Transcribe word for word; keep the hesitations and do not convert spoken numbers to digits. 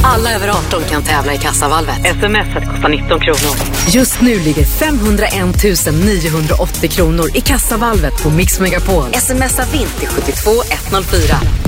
Alla över arton kan tävla i Kassavalvet. Smset kostar nitton kronor. Just nu ligger femhundraett tusen niohundraåttio kronor i Kassavalvet på Mix Megapol. Smsa vinter sjuttiotvå etthundrafyra.